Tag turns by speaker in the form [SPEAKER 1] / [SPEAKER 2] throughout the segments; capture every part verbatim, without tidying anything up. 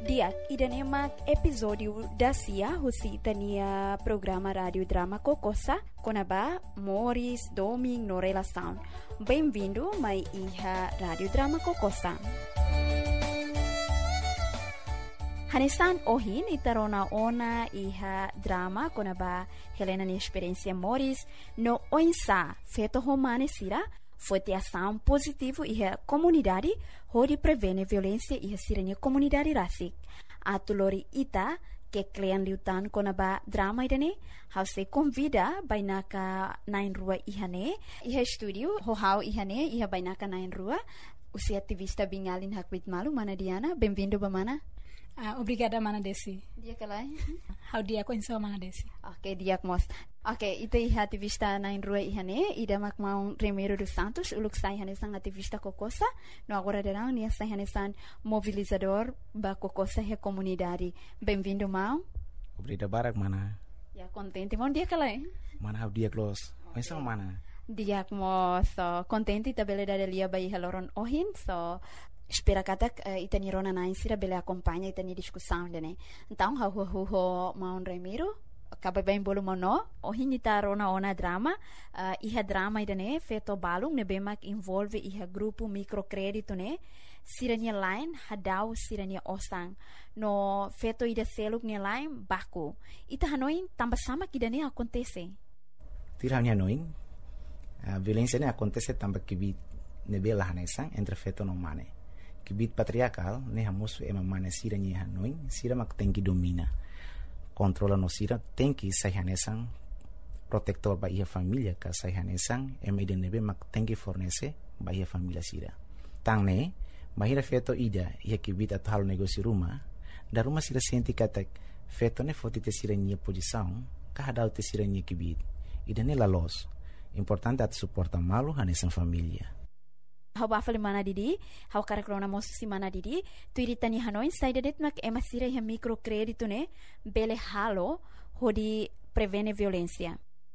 [SPEAKER 1] Dia idanemak episódio da Cia husi tania programa rádio drama Kokosa konaba Morris Doming no relação. Bem-vindo mai iha rádio drama Kokosa. Hanesan ohin itarona ona iha drama konaba Helena ni experiência Morris no oinsa feto romane sira foi ação positivo e a comunidade onde prevene violência e a sirene comunidade rasik. A tulori ita que klean liutan konaba drama idane, how se convida bainaka nain rua ihane, iha studio ho how ihane iha bainaka nain rua. Usi ativista bingalin hakwit malu mana Diana, bem-vindo bamana.
[SPEAKER 2] Uh, obrigada, Mana Desi.
[SPEAKER 1] Dia kalai.
[SPEAKER 2] How dia ko insa Mana Desi.
[SPEAKER 1] Okay, dia mos. Okay, ito iha ativista na inrua ihane, ida makmaong Remiro dos Santos, uluk sa ihane sang ativista Kokosa, no agora derang niya sa ihane sang mobilizador ba Kokosa he comunidade. Bem-vindo, Mau.
[SPEAKER 3] Obrigado, Barak, Mana.
[SPEAKER 1] Ya, contente, mon dia kalai.
[SPEAKER 3] Mana, how dia close. Okay. Insa Mana.
[SPEAKER 1] Dia mo, so, contente tabele da delia ba ihaloron ohin, so, espera katak uh, itani rona na insira bele acompanha itani discussão dene. Então ha hu hu ho Maun Remiro acaba bem bolo mono o hinita rona ona drama uh, iha drama idane feto balung ne bemak involve iha grupo microcrédito ne sirania line hadau sirania osang no feto ida seluk ne line baku ita hanoin tamba sama kidane acontece.
[SPEAKER 3] Tira hanoin a violência ne acontece tamba kibit ne bela hanesang entre feto no mane. Kibit patriarcal ne hamusu ema mane sira ni hanoin sira mak tenki domina controla no sira tenki sai hanesang protector ba ia família ka sai hanesang ema ide nebe mak tenki fornece ba ia família sira tang ne mahira feto ida ia kibit atal negócio ruma da ruma sira senti katak feto ne foti te sira ni posição ka hadau te sira ni kibit ida ne la los importante at suporta malu hanesang família.
[SPEAKER 1] Hau bafale mana didi, hau karakrona mosu si mana didi, tu iritani hanoin saida det mak ema sira iha microcrédito ne bele halo hodi prevene violência.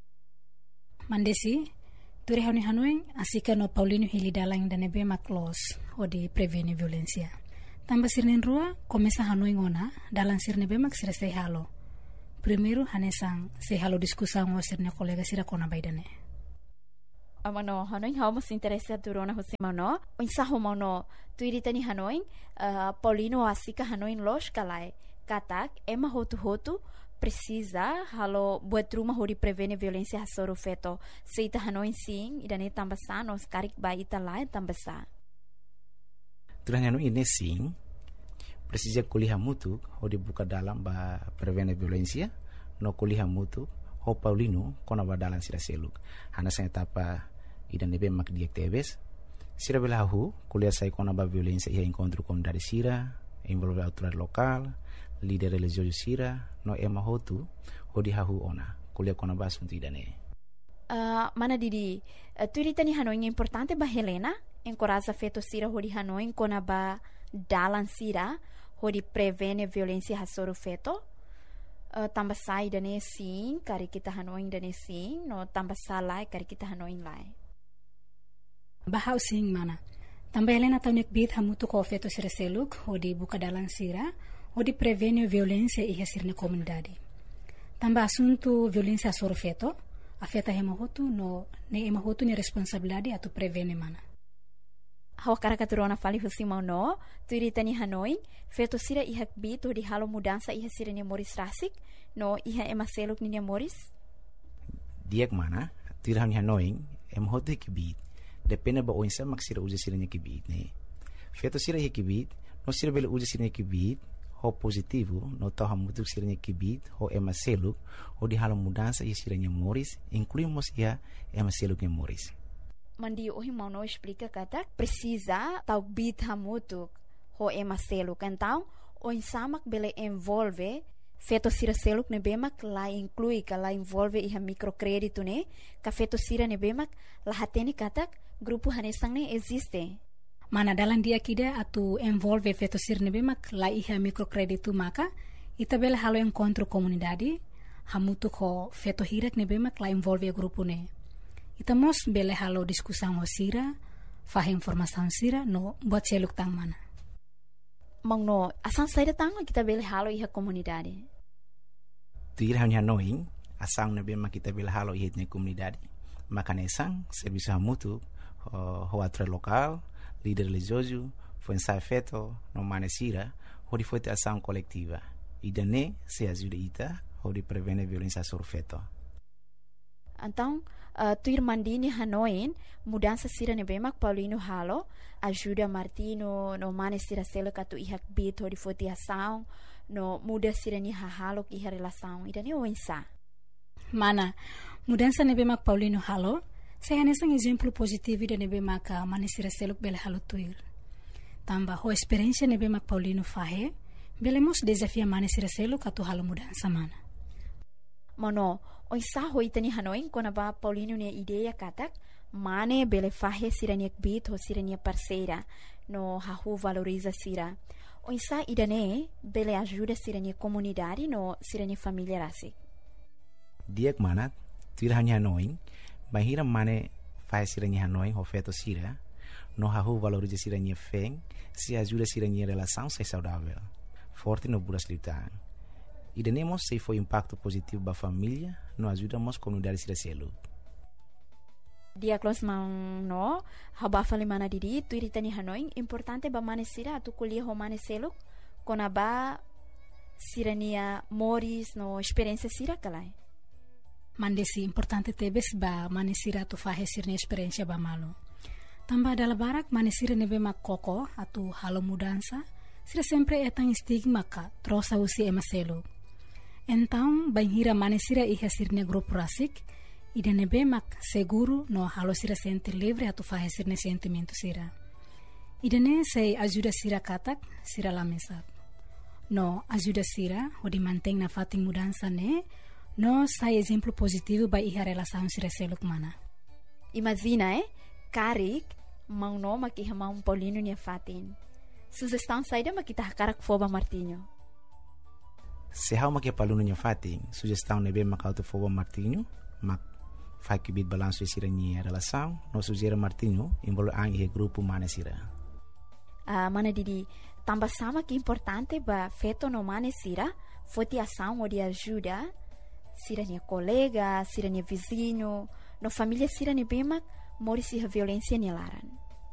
[SPEAKER 2] Mandesi, tu rehani hanoin asika no Paulino Hilidalang da nebe mak los hodi prevene violência. Tamba sirnen rua começa hanoin ona dalam sir nebe mak sira sei halo. Primeiro hanesang sei halo discussão o sirne colega sira kona baidane.
[SPEAKER 1] Amano hanoin hau mas interessa durona hosi mano insa homono tu iritani hanoin uh, Paulino asika hanoin los kalai katak ema hotu hotu precisa halo buat rumah hori prevene violência hasoro feto seita hanoin sim idane tambasa nos karik ba ita lai tambasa
[SPEAKER 3] turanya no ini sim precisa kuliah mutu hori buka dalam ba prevene violência no kuliah mutu ho Paulino kona ba dalam sira seluk hana sa etapa idan nebe mak diak tebes sira belahu kuliah sai kona ba violência ia encontro com dari sira envolve autoridade local líder religioso sira no ema hotu hodi hahu ona kuliah kona ba assunto idane
[SPEAKER 1] uh, mana didi uh, tu iritani hanoin importante ba Helena encoraja feto sira hodi hanoin kona ba dalan sira hodi prevene violência hasoro feto uh, tamba sai dane sim kari kita hanoin dane sim no tamba salai kari kita hanoin lai.
[SPEAKER 2] Bahau sing mana. Tamba Helena taunek bit hamutu ko feto sira seluk hodi buka dalang sira hodi prevene violência iha sirne comunidade. Tamba assunto violência soro feto afeta hemahotu no ne emahotu ni responsabilidade atu prevene mana.
[SPEAKER 1] Hau karakaturona fali husimau no tu iritani hanoin feto sira iha bit hodi halo mudança iha sira ni Morris rasik no iha ema seluk ni Morris.
[SPEAKER 3] Diak mana tu iritani hanoin emahotu kibit depende ba oinsa mak sira uja sira nya kibit ne feto sira nya kibit no sira bele uja sira nya kibit ho positivo no tau hamutu sira nya kibit ho ema seluk ho di halo mudança ia sira nya Morris incluímos ia ema seluk nya Morris
[SPEAKER 1] mandi ohi mau no explica kata precisa tau bit hamutu ho ema seluk então oinsa mak bele envolve feto sira seluk ne bemak la inclui ka la envolve iha microcrédito ne ka feto sira ne bemak la hateni katak grupo hanesang ne existe
[SPEAKER 2] mana dalam dia kida atu envolve feto sira ne bemak la iha microcrédito maka ita bela halo encontro comunidade hamutu ko feto hirak ne bemak la envolve grupo ne ita mos bela halo diskussão o sira fah informação sira no buat seluk tang mana
[SPEAKER 1] Mangno, asang saída tanga kita bele halo iha komunidade.
[SPEAKER 3] Tuir hanya noing, asang na bema kita bele halo iha na komunidade. Makanesang, serviço mútuo, hoatra local, líder religioso, foi ensaio feito, no manesira, onde foi ter ação coletiva. E daí se ajuda ita, onde prevene violência sobre feto.
[SPEAKER 1] Então, uh, tuir mandini hanoin, mudança sira nebemak Paulino halo, ajuda Martino no manesira selo katu ihak bit, onde foi ter ação, no muda sira ni halo iha relação. E daí o ensa.
[SPEAKER 2] Mana, mudança nebemak Paulino halo, saya nesang exemplo positivo da nebemak manesira selo bele halo tuir. Tamba ho experiência nebemak Paulino fahe, belemos desafia manesira selo katu halo mudança mana.
[SPEAKER 1] Mano, oi sa hoi tani hanoin kona ba Paulino ne ideia katak mane bele fahe sirania bit ho sirania parceira no hahu valoriza sira. Oi sa idane bele ajuda sirania comunidade no sirania família rasi.
[SPEAKER 3] Diak mana tuir hanya hanoin, bahira mane fahe sirania hanoin ho feto sira, no hahu valoriza sirania feng, se ajuda sirania relação se saudável. Forte no buras litan. E denemos se foi impacto positivo para a família, nos ajudamos a comunidade de selo.
[SPEAKER 1] Dia close mang no, haba fali mana didi, tu iritani hanoi, importante ba manesira tu kuliah ho maneselo, kona ba sirania moris no experiência sira kalai.
[SPEAKER 2] Mandesi importante tebes ba manesira tu fahe sirne experiência ba malo. Tamba dala barak manesira nebe mak koko atu halo mudança, sira sempre etang stigma ka trosa usi emaselo. Então, banhira manesira iha sirne grupo rasik, ida nebe mak seguro no halo sira sente livre atu fahe sirne sentimento sira. Ida ne sei ajuda sira katak, sira lamesap. No ajuda sira, o di manteng na fating mudança ne, no sai exemplo positivo ba iha relação sira seluk mana.
[SPEAKER 1] Imagina, eh? Karik, mang no makiha mang Paulino niya fatin. Sugestão saída makita hakarak foba Martinho.
[SPEAKER 3] Se há uma que é para aluno fating, sugestão nebe macauto foba Martinho, mak faz que bit balanço e sirania relação, no sugere Martinho envolve ang grupo manesira.
[SPEAKER 1] Ah, mana didi, tamba sama que importante ba feto no manesira, foi te ação ou de ajuda, sirania colega, sirania vizinho, no família sirania bema, morisi a violência nelaran.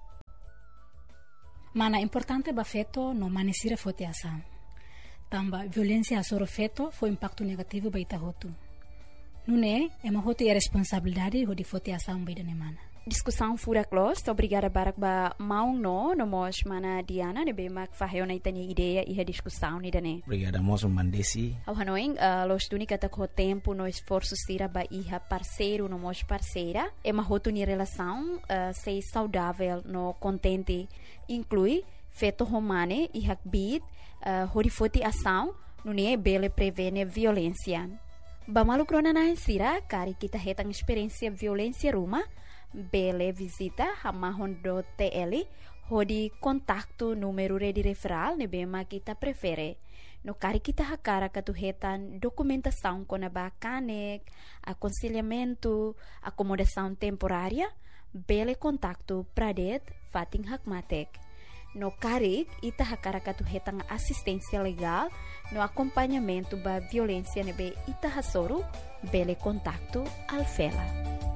[SPEAKER 2] Mana importante ba feto no manesira foi te ação. Tamba violência a feto foi impacto negativo ba ita hotu. Nune, é uma hotu e responsabilidade ho di fote ação ba ida nemana.
[SPEAKER 1] Discussão fura close, obrigada barak ba maung no, no mos mana Diana, nebe mak faheo na itani ideia e a discussão ni dane.
[SPEAKER 3] Obrigada mos mandesi.
[SPEAKER 1] Ao hanoing, uh, los duni kata ko tempo no esforço sira ba iha parceiro no mos parceira, é uma hotu ni relação uh, sei saudável no contente, inclui feto romane e hakbit uh, horifoti ação nune bele prevene violência. Bamalu krona na sira kari kita hetang experiência violência ruma bele visita hamahon do T L hodi kontaktu número de referral ne bema kita prefere. No kari kita hakara katu hetan documentação kona ba kanek, aconselhamento, acomodação temporária, bele kontaktu pradet fating hakmatek. No karik, ita hakara katu hetang assistência legal no acompanhamento ba violência nebe ita hasoro bele contacto alfela.